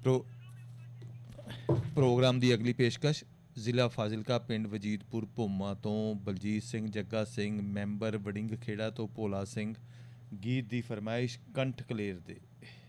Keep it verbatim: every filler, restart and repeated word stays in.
Pro programme ਦੀ ਅਗਲੀ ਪੇਸ਼ਕਸ਼ ਜ਼ਿਲ੍ਹਾ ਫਾਜ਼ਿਲਕਾ ਪਿੰਡ ਵਜੀਦਪੁਰ ਭੋਮਾ ਤੋਂ ਬਲਜੀਤ ਸਿੰਘ ਜੱਗਾ ਸਿੰਘ ਮੈਂਬਰ ਵੜਿੰਗ ਖੇੜਾ ਤੋਂ ਭੋਲਾ ਸਿੰਘ ਗੀਤ ਦੀ ਫਰਮਾਇਸ਼ ਕੰਠ ਕਲੇਰ ਦੇ।